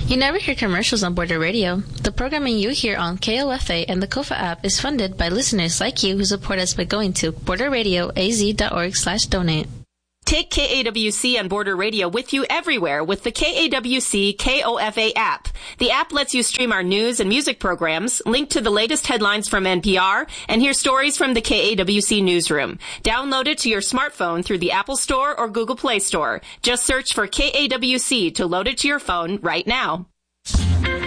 You never hear commercials on Border Radio. The programming you hear on KOFA and the KOFA app is funded by listeners like you who support us by going to borderradioaz.org/donate. Take KAWC on Border Radio with you everywhere with the KAWC KOFA app. The app lets you stream our news and music programs, link to the latest headlines from NPR, and hear stories from the KAWC newsroom. Download it to your smartphone through the Apple Store or Google Play Store. Just search for KAWC to load it to your phone right now.